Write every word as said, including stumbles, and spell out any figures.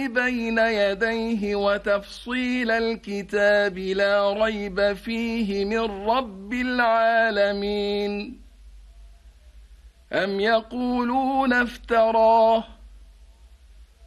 الذي بين يديه وتفصيل الكتاب لا ريب فيه من رب العالمين. أم يقولون افتراه